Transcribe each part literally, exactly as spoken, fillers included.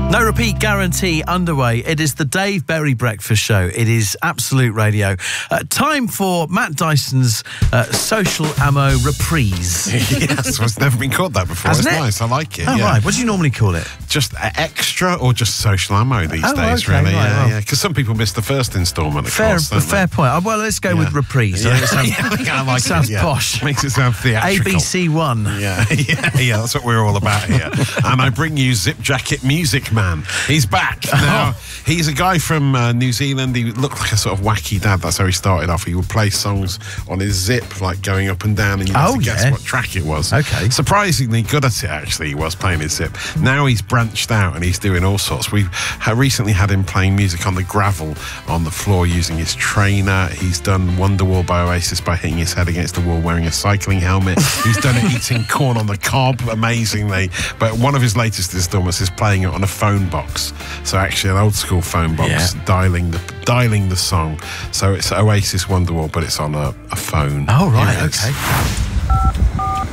No repeat guarantee underway. It is the Dave Berry Breakfast Show. It is Absolute Radio. Uh, time for Matt Dyson's uh, Social Ammo reprise. Yes, it's never been called that before. Hasn't it's it? nice. I like it. Oh, yeah. right. What do you normally call it? Just uh, extra or just social ammo these Oh, days, okay, really. right, yeah, well. yeah. Because some people miss the first instalment, of Fair, course. don't fair they? point. Oh, well, let's go Yeah. with reprise. Yeah. It sounds, Yeah, I like sounds it, yeah. posh. Makes it sound A theatrical. B C One. Yeah, yeah, yeah, that's what we're all about here. And I bring you Zip Jacket Music Man. He's back. Now, he's a guy from uh, New Zealand. He looked like a sort of wacky dad. That's how he started off. He would play songs on his Zip, like going up and down, and you have Oh, to guess yeah. what track it was. Okay. Surprisingly good at it, actually, he was playing his Zip. Now he's branched out and he's doing all sorts. We recently had him playing music on the gravel on the floor using his trainer. He's done Wonderwall by Oasis by hitting his head against the wall wearing a cycling helmet. He's done it eating corn on the cob, amazingly. But one of his latest installments is playing it on a phone box. So actually an old school phone box, Yeah. dialing the dialing the song. So it's Oasis Wonderwall, but it's on a, a phone. Oh, right, Here it is. okay.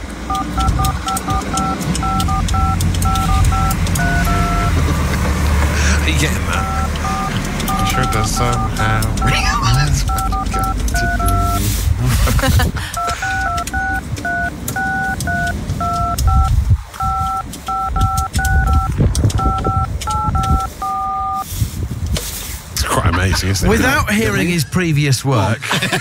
Are you getting that? I'm sure it does somehow realize what you got to do. It's quite amazing, isn't it? Without hearing his previous work,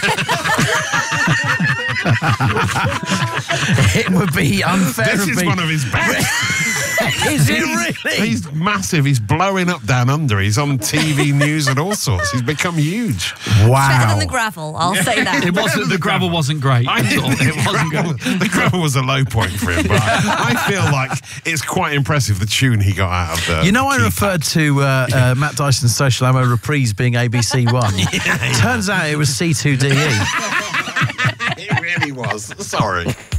it would be unfair This of is me. one of his best. Is it really? He's massive. He's blowing up down under. He's on T V news and all sorts. He's become huge. Wow. Better than the gravel, I'll say that. It wasn't. The gravel wasn't great. I at all. think It the, wasn't gravel, good. the gravel was a low point for him, but I feel like it's quite impressive the tune he got out of the. You know, I keypad. referred to uh, uh, Matt Dyson's Social Ammo reprise being A B C One. Turns out it was C two D E. It really was. Sorry.